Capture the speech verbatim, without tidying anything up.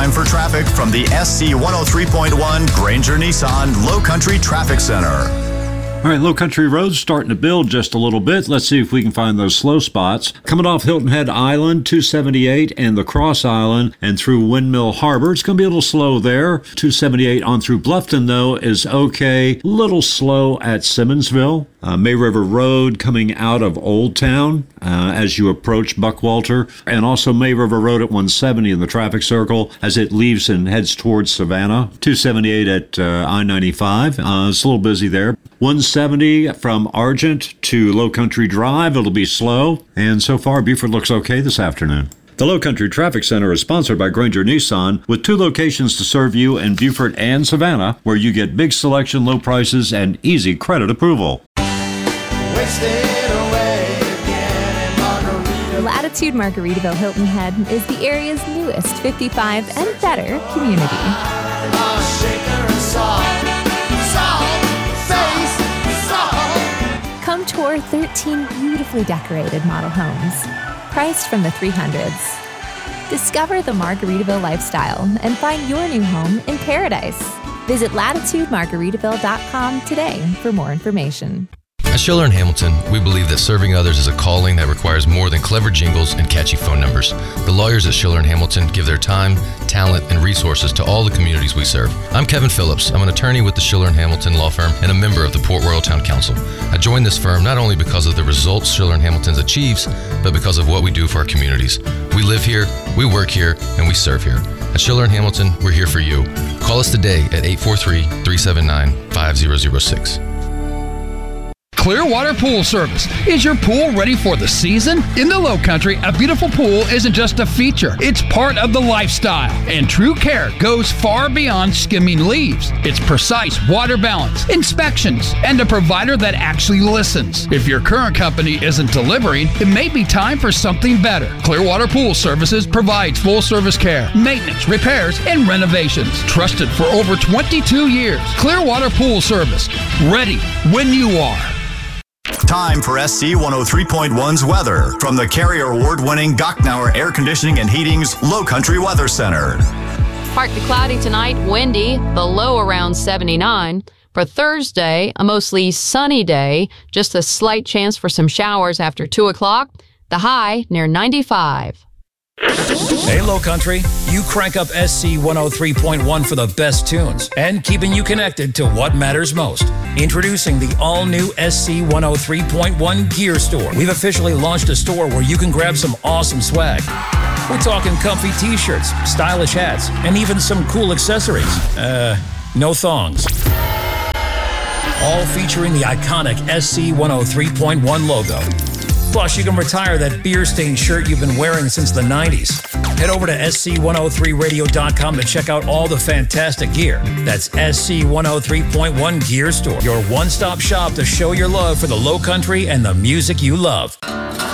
time for traffic from the S C one oh three point one Granger Nissan Low Country Traffic Center. All right, Low Country Road's starting to build just a little bit. Let's see if we can find those slow spots. Coming off Hilton Head Island, two seventy-eight, and the Cross Island, and through Windmill Harbor. It's going to be a little slow there. two seventy-eight on through Bluffton, though, is okay. Little slow at Simmonsville. Uh, May River Road coming out of Old Town uh, as you approach Buckwalter. And also May River Road at one seventy in the traffic circle as it leaves and heads towards Savannah. two seventy-eight at uh, I ninety-five. Uh, it's a little busy there. one seventy from Argent to Low Country Drive. It'll be slow. And so far, Beaufort looks okay this afternoon. The Low Country Traffic Center is sponsored by Granger Nissan, with two locations to serve you in Beaufort and Savannah, where you get big selection, low prices, and easy credit approval. Latitude Margaritaville Hilton Head is the area's newest fifty-five and better community. Come tour thirteen beautifully decorated model homes, priced from the three hundreds. Discover the Margaritaville lifestyle and find your new home in paradise. Visit latitude margaritaville dot com today for more information. At Schiller and Hamilton, we believe that serving others is a calling that requires more than clever jingles and catchy phone numbers. The lawyers at Schiller and Hamilton give their time, talent, and resources to all the communities we serve. I'm Kevin Phillips. I'm an attorney with the Schiller and Hamilton Law Firm and a member of the Port Royal Town Council. I joined this firm not only because of the results Schiller and Hamilton achieves, but because of what we do for our communities. We live here, we work here, and we serve here. At Schiller and Hamilton, we're here for you. Call us today at eight four three, three seven nine, five zero zero six. Clearwater Pool Service. Is your pool ready for the season? In the Low Country, a beautiful pool isn't just a feature. It's part of the lifestyle. And true care goes far beyond skimming leaves. It's precise water balance, inspections, and a provider that actually listens. If your current company isn't delivering, it may be time for something better. Clearwater Pool Services provides full-service care, maintenance, repairs, and renovations. Trusted for over twenty-two years. Clearwater Pool Service. Ready when you are. Time for S C one oh three point one's weather from the Carrier Award-winning Gocknauer Air Conditioning and Heating's Low Country Weather Center. Partly cloudy tonight, windy, the low around seventy-nine. For Thursday, a mostly sunny day, just a slight chance for some showers after two o'clock. The high near ninety-five. Hey, Low Country, you crank up S C one oh three point one for the best tunes and keeping you connected to what matters most. Introducing the all-new S C one oh three point one Gear Store. We've officially launched a store where you can grab some awesome swag. We're talking comfy t-shirts, stylish hats, and even some cool accessories. Uh, no thongs. All featuring the iconic S C one oh three point one logo. Plus, you can retire that beer-stained shirt you've been wearing since the nineties. Head over to S C one oh three radio dot com to check out all the fantastic gear. That's S C one oh three point one Gear Store, your one-stop shop to show your love for the Low Country and the music you love.